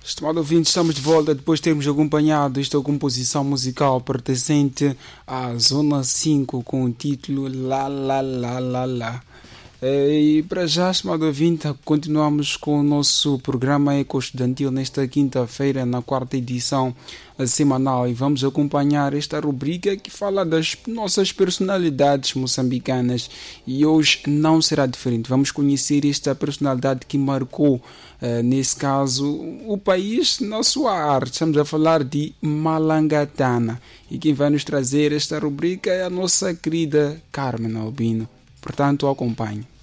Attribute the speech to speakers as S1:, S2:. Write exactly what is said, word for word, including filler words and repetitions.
S1: Estimado ouvinte, estamos de volta depois de termos acompanhado esta composição musical pertencente à Zona cinco com o título La La La La La. E para já, estimado ouvinte, continuamos com o nosso programa Eco Estudantil nesta quinta-feira, na quarta edição semanal, e vamos acompanhar esta rubrica que fala das nossas personalidades moçambicanas, e hoje não será diferente. Vamos conhecer esta personalidade que marcou, uh, nesse caso, o país na sua arte. Estamos a falar de Malangatana, e quem vai nos trazer esta rubrica é a nossa querida Carmen Albino. Portanto, acompanhe.